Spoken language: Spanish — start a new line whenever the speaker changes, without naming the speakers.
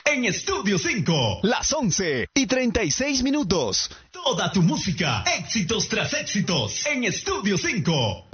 en Estudio 5.
Las 11:36.
Toda tu música, éxitos tras éxitos, en Estudio 5.